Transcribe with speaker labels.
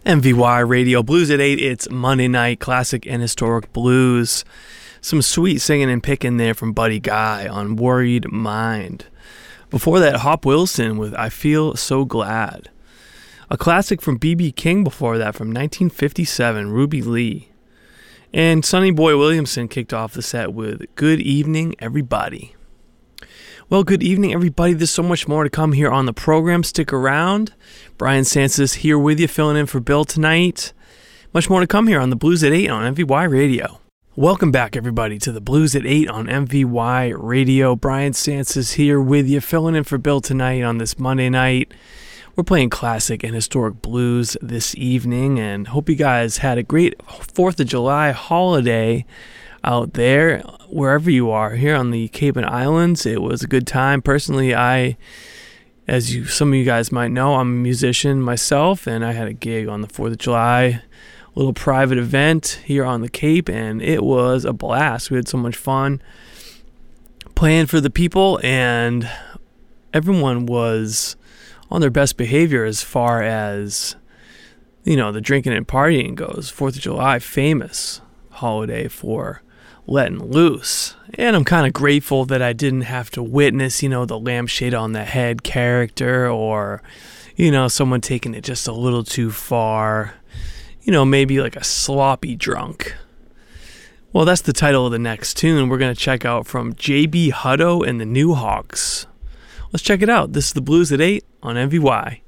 Speaker 1: MVY Radio Blues at 8. It's Monday night, classic and historic blues. Some sweet singing and picking there from Buddy Guy on Worried Mind. Before that, Hop Wilson with I Feel So Glad. A classic from B.B. King before that from 1957, Ruby Lee. And Sonny Boy Williamson kicked off the set with Good Evening, Everybody. Well, good evening, everybody. There's so much more to come here on the program. Stick around. Brian Sances here with you, filling in for Bill tonight. Much more to come here on the Blues at 8 on MVY Radio. Welcome back, everybody, to the Blues at 8 on MVY Radio. Brian Sances here with you, filling in for Bill tonight on this Monday night. We're playing classic and historic blues this evening, and hope you guys had a great 4th of July holiday out there, wherever you are. Here on the Cayman Islands, it was a good time. Personally, some of you guys might know, I'm a musician myself, and I had a gig on the 4th of July, a little private event here on the Cape, and it was a blast. We had so much fun playing for the people, and everyone was on their best behavior as far as, the drinking and partying goes. 4th of July, famous holiday for letting loose. And I'm kind of grateful that I didn't have to witness, the lampshade on the head character, or, someone taking it just a little too far, maybe like a sloppy drunk. Well, that's the title of the next tune we're going to check out from J.B. Hutto and the New Hawks. Let's check it out. This is the Blues at 8 on MVY.